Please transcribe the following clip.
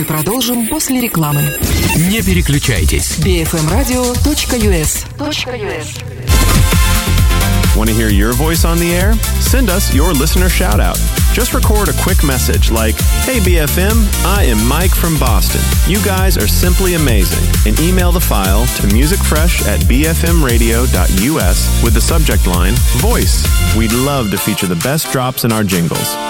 продолжим после рекламы. Не переключайтесь. bfmradio.us. Want to hear your voice on the air? Send us your listener shout-out. Just record a quick message like, "Hey BFM, I am Mike from Boston. You guys are simply amazing," and email the file to musicfresh@bfmradio.us with the subject line, Voice. We'd love to feature the best drops in our jingles.